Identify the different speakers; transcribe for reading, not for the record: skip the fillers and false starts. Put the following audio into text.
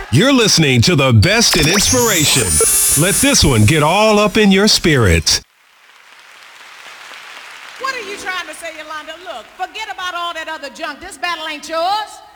Speaker 1: You're listening to the best in inspiration. Let this one get all up in your spirit.
Speaker 2: What are you trying to say, Yolanda? Look, forget about all that other junk. This battle ain't yours.